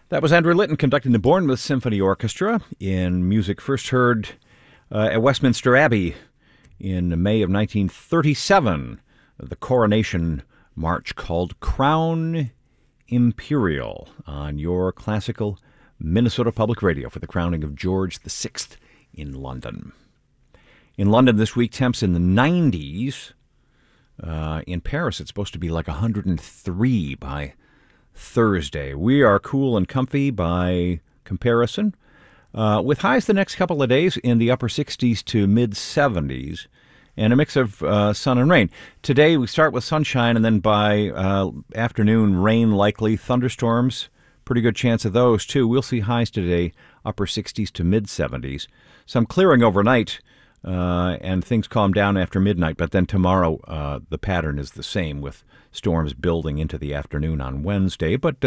That was Andrew Litton conducting the Bournemouth Symphony Orchestra in music first heard at Westminster Abbey in May of 1937. The coronation march called Crown Imperial on your classical Minnesota Public Radio for the crowning of George VI in London. In London this week, temps in the 90s. In Paris, it's supposed to be like 103 by Thursday. We are cool and comfy by comparison, with highs the next couple of days in the upper 60s to mid 70s, and a mix of sun and rain. Today we start with sunshine, and then by afternoon, rain likely, thunderstorms, pretty good chance of those too. We'll see highs today, upper 60s to mid 70s. Some clearing overnight, and things calm down after midnight, but then tomorrow the pattern is the same with storms building into the afternoon on Wednesday, but